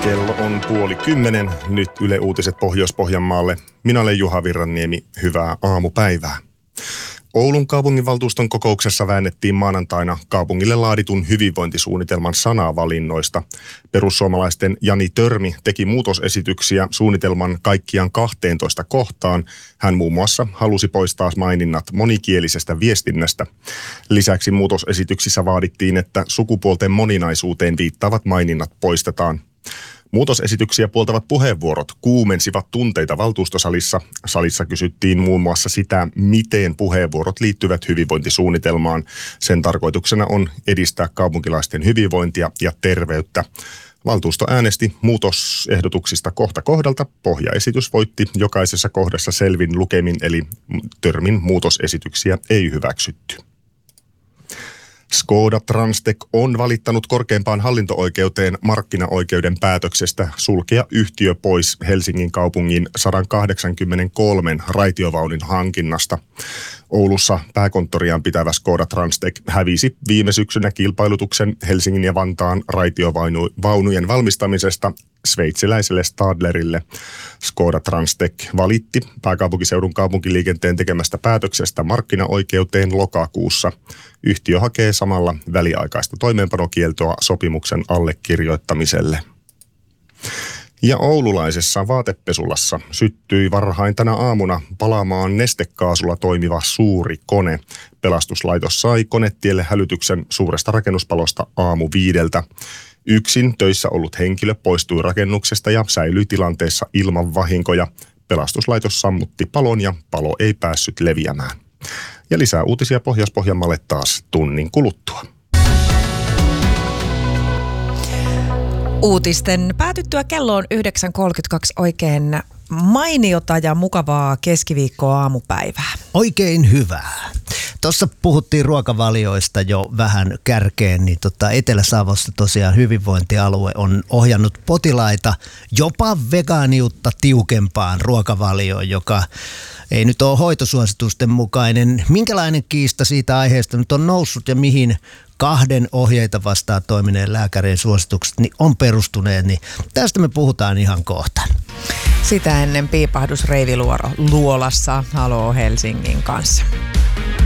Kello on 9:30. Nyt Yle Uutiset Pohjois-Pohjanmaalle. Minä olen Juha Virranniemi. Hyvää aamupäivää. Oulun kaupunginvaltuuston kokouksessa väännettiin maanantaina kaupungille laaditun hyvinvointisuunnitelman sanavalinnoista. Perussuomalaisten Jani Törmi teki muutosesityksiä suunnitelman kaikkiaan 12 kohtaan. Hän muun muassa halusi poistaa maininnat monikielisestä viestinnästä. Lisäksi muutosesityksissä vaadittiin, että sukupuolten moninaisuuteen viittaavat maininnat poistetaan. Muutosesityksiä puoltavat puheenvuorot kuumensivat tunteita valtuustosalissa. Salissa kysyttiin muun muassa sitä, miten puheenvuorot liittyvät hyvinvointisuunnitelmaan. Sen tarkoituksena on edistää kaupunkilaisten hyvinvointia ja terveyttä. Valtuusto äänesti muutosehdotuksista kohta kohdalta. Pohjaesitys voitti jokaisessa kohdassa selvin lukemin, eli Törmin muutosesityksiä ei hyväksytty. Skoda Transtech on valittanut korkeimpaan hallinto-oikeuteen markkinaoikeuden päätöksestä sulkea yhtiö pois Helsingin kaupungin 183 raitiovaunin hankinnasta. Oulussa pääkonttoriaan pitävä Skoda Transtech hävisi viime syksynä kilpailutuksen Helsingin ja Vantaan raitiovaunujen valmistamisesta sveitsiläiselle Stadlerille. Skoda Transtech valitti pääkaupunkiseudun kaupunkiliikenteen tekemästä päätöksestä markkinaoikeuteen lokakuussa. Yhtiö hakee samalla väliaikaista toimeenpanokieltoa sopimuksen allekirjoittamiselle. Ja oululaisessa vaatepesulassa syttyi varhain tänä aamuna palaamaan nestekaasulla toimiva suuri kone. Pelastuslaitos sai konetielle hälytyksen suuresta rakennuspalosta 5:00. Yksin töissä ollut henkilö poistui rakennuksesta ja säilyi tilanteessa ilman vahinkoja. Pelastuslaitos sammutti palon ja palo ei päässyt leviämään. Ja lisää uutisia Pohjois-Pohjanmaalle taas tunnin kuluttua. Uutisten päätyttyä kello on 9.32 oikein mainiota ja mukavaa keskiviikkoa aamupäivää. Oikein hyvää. Tuossa puhuttiin ruokavalioista jo vähän kärkeen, niin Etelä-Savossa tosiaan hyvinvointialue on ohjannut potilaita jopa vegaaniutta tiukempaan ruokavalioon, joka ei nyt ole hoitosuositusten mukainen. Minkälainen kiista siitä aiheesta nyt on noussut ja mihin 2 ohjeita vastaan toimineen lääkärin suositukset niin on perustuneet, niin tästä me puhutaan ihan kohta. Sitä ennen piipahdus Reivi Luolassa Haloo Helsingin kanssa.